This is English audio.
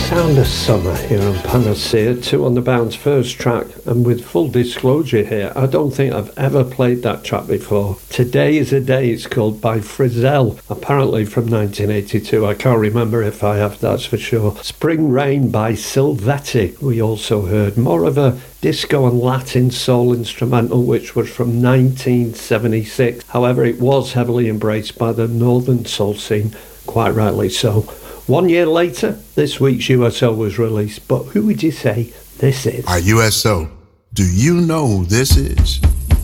Sound of Summer here on Panacea, 2 on the Bounce first track, and with full disclosure here, I don't think I've ever played that track before. Today is a Day, it's called by Frizzell, apparently from 1982. I can't remember if I have, that's for sure. Spring Rain by Silvetti, we also heard. More of a disco and Latin soul instrumental, which was from 1976. However, it was heavily embraced by the northern soul scene, quite rightly so. 1 year later, this week's USO was released, but who would you say this is? Our USO, do you know who this is?